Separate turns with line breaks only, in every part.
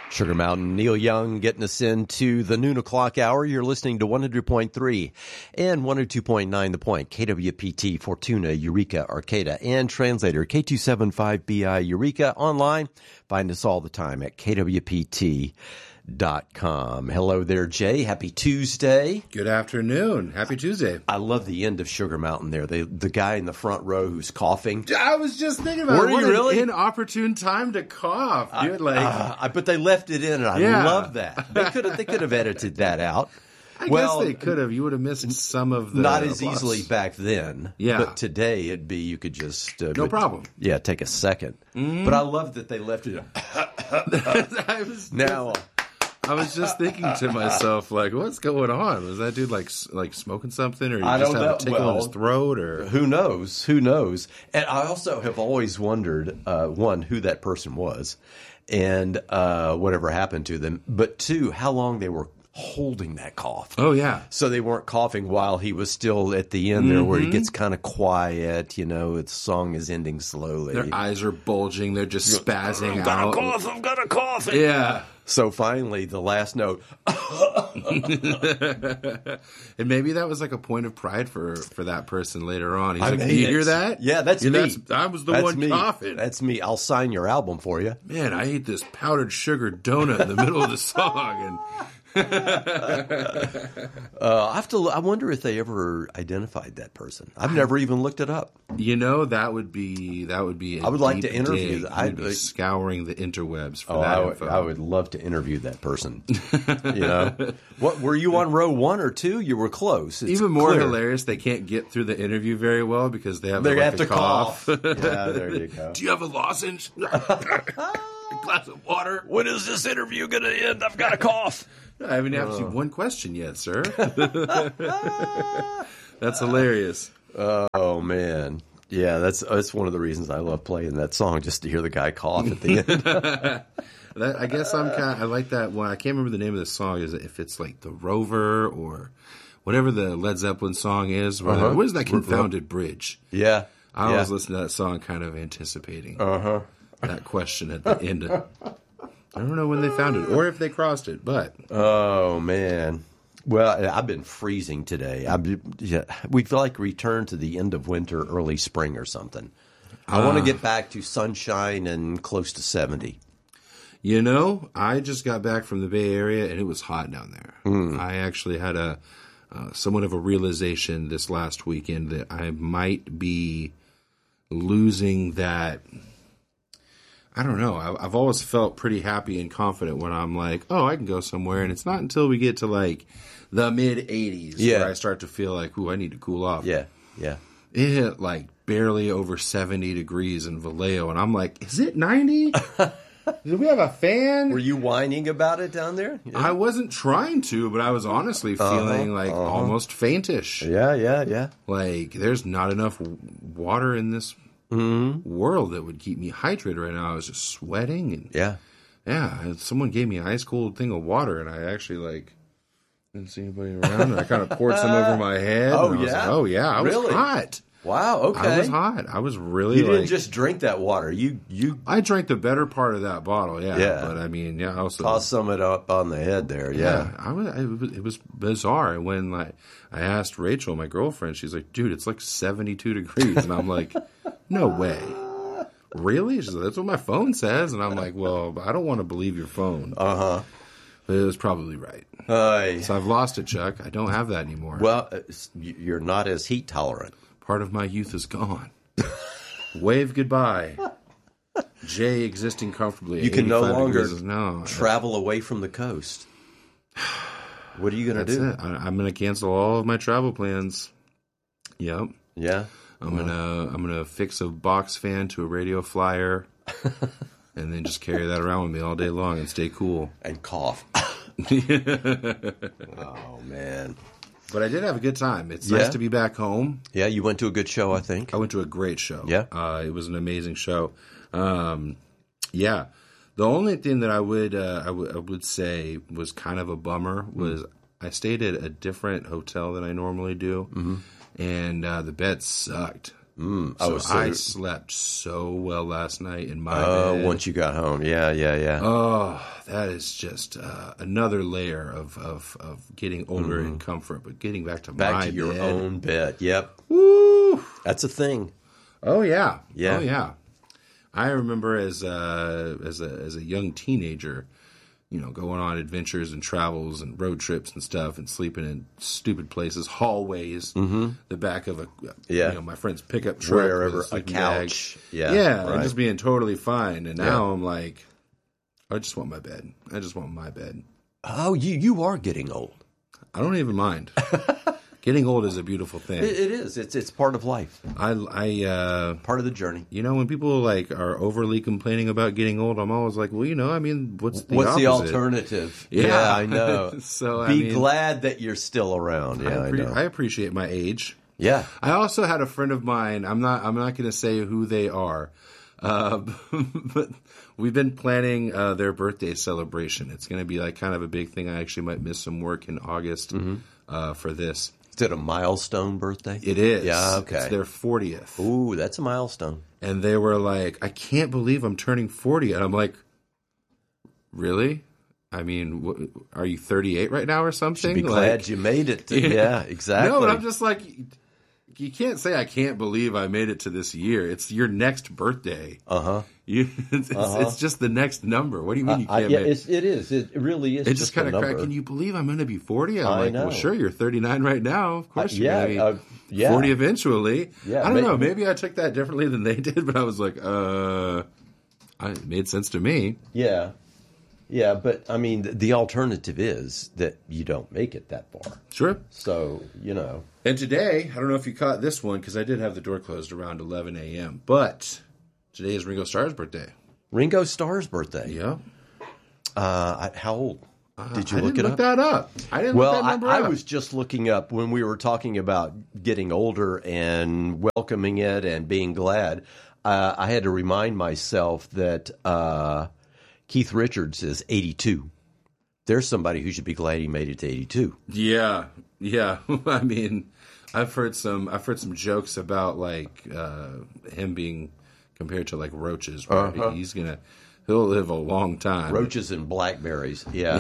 Sugar Mountain, Neil Young getting us into the noon o'clock hour. You're listening to 100.3 and 102.9 The Point, KWPT, Fortuna, Eureka, Arcata, and translator K275BI Eureka. Online, find us all the time at kwpt.com. Hello there, Jay. Happy Tuesday.
Good afternoon. Happy Tuesday.
I love the end of Sugar Mountain there. The guy in the front row who's coughing.
I was just thinking about
Were you really?
An inopportune time to cough, dude.
But they left it in, and I love that. They could have edited that out.
I guess they could have. You would have missed some of the
not as easily back then.
Yeah.
But today you could just
no problem.
Yeah, take a second. Mm-hmm. But I love that they left it.
I was just thinking to myself, like, what's going on? Was that dude like smoking something, or
I
just
don't
have
know.
a tickle in his throat, or
who knows? Who knows? And I also have always wondered, one, who that person was, and whatever happened to them. But two, how long they were holding that cough.
Oh, yeah.
So they weren't coughing while he was still at the end there, where he gets kind of quiet. The song is ending slowly.
Their eyes are bulging. They're just spazzing out.
I've got a cough.
Yeah.
So finally, the last note.
And maybe that was like a point of pride for that person later on. He's like, do you hear that?
Yeah, that's me.
I was the one coughing.
That's me. I'll sign your album for you.
Man, I ate this powdered sugar donut in the middle of the song.
I wonder if they ever identified that person. I've never even looked it up.
That would be. I
would like to interview.
I'd be scouring the interwebs for that info.
I would love to interview that person. What were you on row 1 or 2? You were close. It's
even more
clear.
hilarious. They can't get through the interview very well because they have
to
cough.
Yeah, there you go.
Do you have a lozenge? A glass of water?
When is this interview going to end? I've got a cough.
I haven't asked you one question yet, sir. That's hilarious.
Oh, man. Yeah, that's one of the reasons I love playing that song, just to hear the guy cough at the end.
I guess I like that one. I can't remember the name of the song. Is if it's like The Rover or whatever the Led Zeppelin song is. What is that confounded bridge?
Yeah.
I always listen to that song kind of anticipating that question at the end. I don't know when they found it or if they crossed it, but...
Oh, man. Well, I've been freezing today. We feel like returned to the end of winter, early spring or something. I want to get back to sunshine and close to 70.
I just got back from the Bay Area, and it was hot down there. I actually had somewhat of a realization this last weekend that I might be losing that... I don't know. I've always felt pretty happy and confident when I'm like, oh, I can go somewhere. And it's not until we get to like the mid 80s where I start to feel like, ooh, I need to cool off.
Yeah, yeah.
It hit like barely over 70 degrees in Vallejo. And I'm like, is it 90? Do we have a fan?
Were you whining about it down there? Yeah.
I wasn't trying to, but I was honestly feeling like almost faintish.
Yeah.
Like there's not enough water in this world that would keep me hydrated right now. I was just sweating and and someone gave me an ice cold thing of water, and I actually didn't see anybody around, and I kind of poured some over my head. I was hot.
Wow, okay.
I was hot. I was really.
You didn't just drink that water.
I drank the better part of that bottle. Yeah. But I mean, I also
tossed some of it up on the head there. Yeah.
It was bizarre. And when I asked Rachel, my girlfriend, she's like, "Dude, it's like 72 degrees," and I'm like, "No way." Really? She's like, "That's what my phone says," and I'm like, "Well, I don't want to believe your phone." But it was probably right. So I've lost it, Chuck. I don't have that anymore.
Well, you're not as heat tolerant.
Part of my youth is gone. Wave goodbye. Jay existing comfortably.
You can no longer travel away from the coast. What are you going to do?
It. I'm going to cancel all of my travel plans. Yep.
Yeah.
I'm gonna fix a box fan to a radio flyer, and then just carry that around with me all day long and stay cool
and cough. Oh man.
But I did have a good time. It's nice to be back home.
Yeah, you went to a good show, I think.
I went to a great show.
Yeah.
It was an amazing show. Yeah. The only thing that I would say was kind of a bummer was I stayed at a different hotel than I normally do, and the bed sucked. So I slept so well last night in my bed.
Once you got home. Yeah.
Oh, that is just another layer of getting older in comfort, but getting back to my bed.
Your own bed. Yep.
Woo!
That's a thing.
Oh yeah.
Yeah.
Oh yeah. I remember as a young teenager, going on adventures and travels and road trips and stuff, and sleeping in stupid places, hallways, the back of my friend's pickup truck,
wherever,
with
a couch,
bag. and just being totally fine. And now I'm like, I just want my bed. I just want my bed.
Oh, you are getting old.
I don't even mind. Getting old is a beautiful thing.
It is. It's part of life.
I
part of the journey.
When people are overly complaining about getting old, I'm always like, well, what's the
the
opposite?
alternative? Yeah, I know.
So
be glad that you're still around. Yeah, I know.
I appreciate my age.
Yeah.
I also had a friend of mine. I'm not going to say who they are, but we've been planning their birthday celebration. It's going to be kind of a big thing. I actually might miss some work in August for this.
Is it a milestone birthday?
It is.
Yeah, okay.
It's their 40th.
Ooh, that's a milestone.
And they were like, I can't believe I'm turning 40. And I'm like, really? I mean, are you 38 right now or something?
Be glad you made it. Yeah, exactly.
No, but I'm just like, you can't say I can't believe I made it to this year. It's your next birthday. It's just the next number. What do you mean you can't?
It is. It really is.
It just kind of cracked. Can you believe I'm going to be 40? I'm like, well, sure. You're 39 right now. Of course, you're going to be 40 eventually. Yeah, I don't know. Maybe I took that differently than they did, but I was like, it made sense to me.
Yeah. Yeah, but I mean, the alternative is that you don't make it that far.
Sure.
So,
And today, I don't know if you caught this one, because I did have the door closed around 11 a.m., but today is Ringo Starr's birthday.
Ringo Starr's birthday?
Yeah.
How old? Did you look it up?
I didn't look that up. I didn't look that number up.
I was just looking up when we were talking about getting older and welcoming it and being glad. I had to remind myself that Keith Richards is 82. There's somebody who should be glad he made it to 82.
Yeah. I mean, I've heard some jokes about him being compared to roaches. Where he'll live a long time.
Roaches and blackberries. Yeah.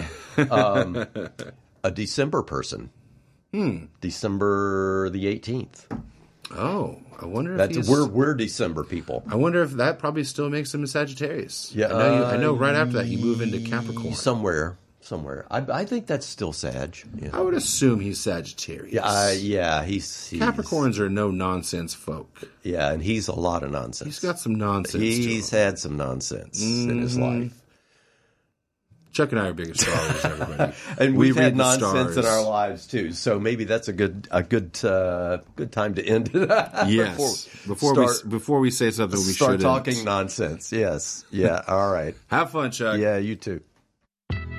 A December person. December the 18th.
Oh, I wonder if
we're December people.
I wonder if that probably still makes him a Sagittarius. Yeah, I know. Right after that, you move into Capricorn.
Somewhere. I think that's still Sag. Yeah.
I would assume he's Sagittarius.
Yeah. He's
Capricorns are no nonsense folk.
Yeah, and he's a lot of nonsense.
He's got some nonsense.
He's had some nonsense in his life.
Chuck and I are big stars, everybody.
And we've had nonsense in our lives too, so maybe that's a good time to end it.
Yes, before we say something we shouldn't.
Start talking nonsense. Yes, yeah. All right.
Have fun, Chuck.
Yeah, you too.